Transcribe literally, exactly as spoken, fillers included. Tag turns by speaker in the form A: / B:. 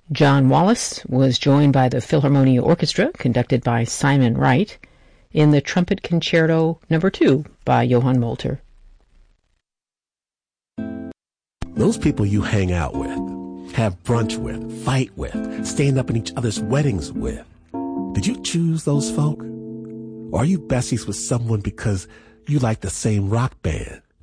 A: John Wallace was joined by the Philharmonia Orchestra, conducted by Simon Wright, in the Trumpet Concerto Number two by Johann Molter.
B: Those people you hang out with, have brunch with, fight with, stand up in each other's weddings with. Did you choose those folk? Or are you besties with someone because you like the same rock band,